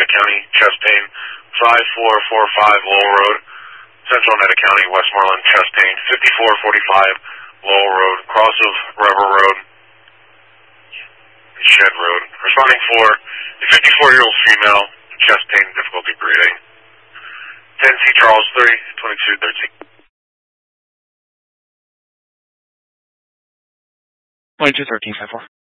County, chest pain, 5445 Lowell Road, Central Oneida County, Westmoreland, chest pain, 5445 Lowell Road, cross of River Road, Shed Road. Responding for a 54-year-old female, chest pain, difficulty breathing. 10C Charles 30, 2213. 2213, 54.